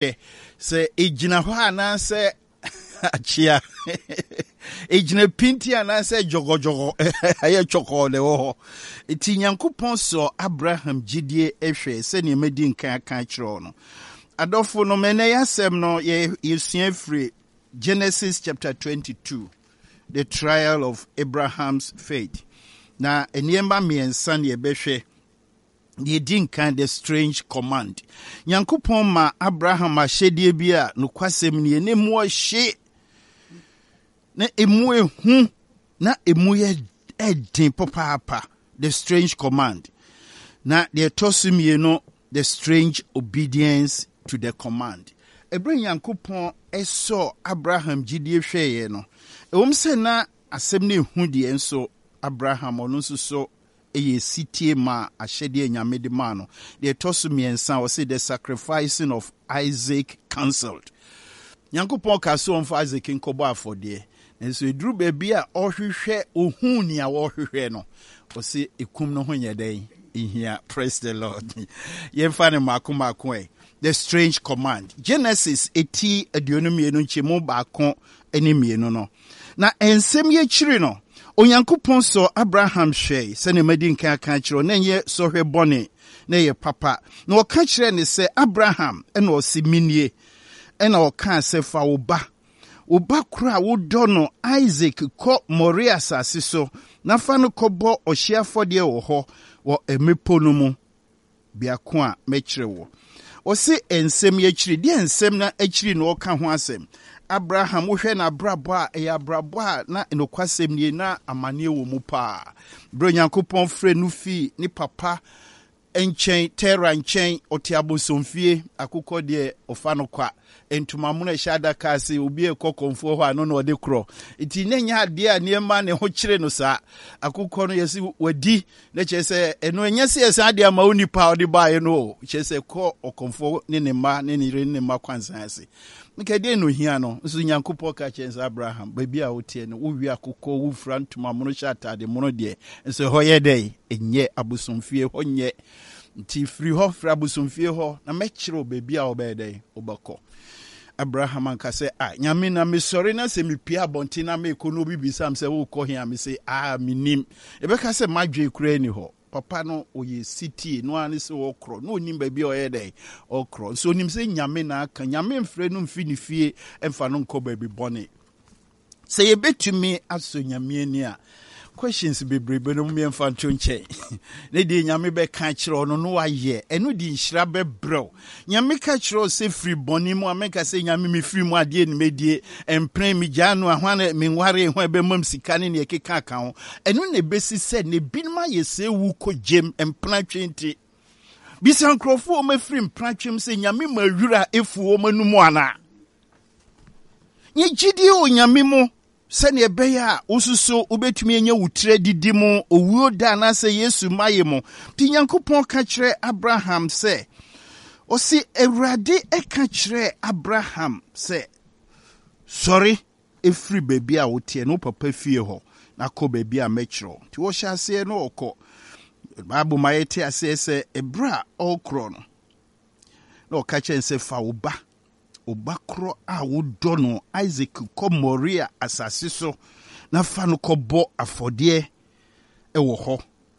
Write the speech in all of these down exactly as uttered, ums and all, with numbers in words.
hwɛ sɛ egyina hɔ ananse achia ejina pinti ananse jogojogo aye choko le ho eti Nyankopɔn so Abraham gidie ehwe sɛ ne medi nkan kan kyerɛ no adofo no mena yasɛm no ye yesua free Genesis chapter twenty-two, the trial of Abraham's faith. Na eniemba miensa ne yebehwe the din kind of strange command. Nyankopɔn ma Abraham ahyɛdeɛ bi a no kwasɛm ne ne mu ahye na emu ehu na emu yɛ ɛdin papa the strange command. Na the tosumie no the strange obedience to the command. Ebere Nyankopɔn ɛsɔ Abraham gidie hwɛɛ no. Ewom sɛ na asɛm ne hu deɛ nso Abraham ɔno nso so eye sitie ma ahyɛdeɛ nyame de ma no. The tosumiensa was the sacrificing of Isaac cancelled. Nyankopɔn ka so on for Isaac nkɔbɔ afɔdeɛ. Nso eduru baabi a ɔhwehwɛ ohun ni a wɔhwehwɛ no. Ɔse ekum no ho nyɛ dɛn. Ihia, praise the Lord. Yɛmfa ne mako mako ɛ. The strange command. Genesis eti aduonu mmienu nkyɛmu baako ne mmienu no. Na ensɛm yɛ kyiri no. Onyankopɔn so Abraham hwɛ sɛ ne madi nkan kan kyerɛ na nyɛ sɔhwɛ bɔne na yɛ papa. Na ɔka kyerɛ ne sɛ Abraham ɛna ɔsi minie ɛna ɔka sɛ fa wo ba. Wo ba kora wo dɔ no Isaac kɔ Moria asase so na fa no kɔbɔ ɔhye afɔdeɛ wɔ hɔ wɔ emepo no mu biako a mɛkyerɛ wo. Ɔse ensɛm yɛ kyiri deɛ ensɛm na akyiri na ɔka ho asɛm. Abraham wohwɛ na abrabɔ a ɛyɛ abrabɔ a na enokwasɛm nie na amane wɔ mu paa. Bro Nyankopɔn frɛ no fi ne papa enkyɛn Tera nkyɛn ɔte abosomfie akokɔ deɛ ɔfa no kwa entuma mu na hyɛ adaka ase obi ekɔ konfo hɔ ano na ɔde korɔ enti ne nya ade a nneɛma ne ho kyere no saa akokɔ no yɛsi wadi na kyerɛ sɛ ɛno enya sɛ yɛsa ade ama onipa ɔde bae no kyerɛ sɛ kɔ ɔkonfo ne ne ma ne ne re ne ma kwansan ase nkɛde no hia no nso Nyankopɔn ka kyerɛ sɛ Abraham baabi a wotie no wo wi akokɔ wo fura ntuma mu no hyɛ atade mu no deɛ nso hɔ yɛ dɛ enye abosomfie hɔ nyɛ nti firi hɔ fra abosomfie hɔ na mɛkyerɛ baabi a ɔbɛɛ dɛ ɔbɛkɔ. Abraham anka sɛ ah nyame na me sɔre na sɛ me pia abɔnten na me kɔ no bibi sam sɛ wo kɔ hia me sɛ ah minim ebɛka sɛ madwe kura ni hɔ papa no oyɛ city no ani sɛ wɔkrɔ no onim baabi a ɔyɛ dɛ ɔkrɔ so onim sɛ nyame na aka nyame mfrɛ no mfi ne fie ɛmfa no nkɔ baabi bɔne sɛ yɛbɛtumi aso nyame ani a questions bebrebe no me mfa nto nkyɛn ne de nyame bɛ ka kyerɛ no no wayɛ ɛno di nhyira bɛbrɛw nyame ka kyerɛ sɛ firi bɔne mu ameka sɛ nyame me firi mu adeɛ ne medie empren me gya no ahwane me nware ho ɛbɛmam sika ne ne ɛkeka ka ho ɛno ne besi sɛ ne binom ayɛ sɛ wu kɔ gyem empena twenti bisa nkrɔfo o mafiri mpena twem sɛ nyame ma wura efu o manum ana nye gidi o nyame mu sɛne ɛbɛyɛ a wosuso wobɛtumi anya wutre didi mu owuo da na sɛ Yesu maye mu ti Nyankopɔn ka kyerɛ Abraham sɛ ɔsi Awurade ɛka kyerɛ Abraham sɛ sɔre efiri baabi a wotie no papa fie hɔ na kɔ baabi a mɛkyerɛ ti wo hyɛ ase no ɔkɔ Bible ma yɛte ase sɛ ebra ɔkrɔ no na ɔka kyerɛ sɛ fa wo ba obakro a wodɔ no Isaac kɔ Moria asase so na fa no kɔbɔ afɔdeɛ ɛwɔ hɔ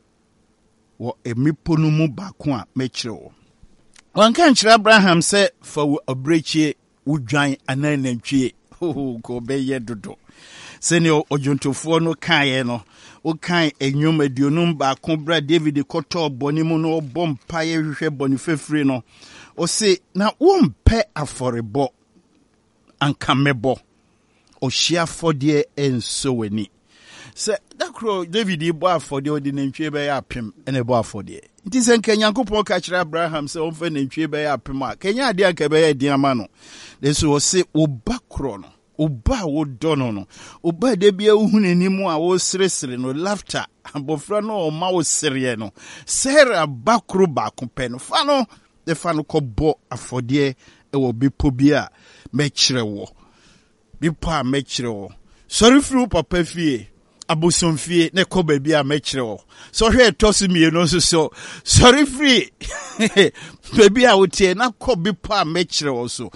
wɔ emipo no mu baako a mɛkyerɛ wo wanka nkyerɛ Abraham sɛ fa wo abrɛkyie wodwan ananantwie ho ko bɛyɛ dodo sɛne ɔdwontofoɔ no kaeɛ no wokan enwom aduonum baako bra David kɔtɔ bɔne mu no ɔbɔ mpaeɛ hwehwɛ bɔne fefiri no o se na wompɛ afɔrebɔ anka mɛbɔ ɔhyia afɔdeɛ enso wani sɛ dakro David bɔ afɔdeɛ ɔde nantwie bɛyɛ apem ɛna bɔ afɔdeɛ nti sɛ nka Nyankopɔn ka kyerɛ Abraham sɛ ɔmfa nantwie bɛyɛ apem a kanya ade anka bɛyɛ din ama no deso o se wo ba kro no oba wo dɔ no no oba de bia wo hunanimu a wo seresere no laughter abofra no o ma wo seriye no Sarah bakro baako pɛ no fa no de fa no kɔbɔ afɔdeɛ ɛwɔ bipo bi a mɛkyerɛ wo bipo a mɛkyerɛ wo sɔre firi papa fie abosomfie ne kɔ baabi a mɛkyerɛ wo so hwɛ ɛtɔ mie no so so sɔre firi baabi a wotie na kɔ bipo a mɛkyerɛ wo so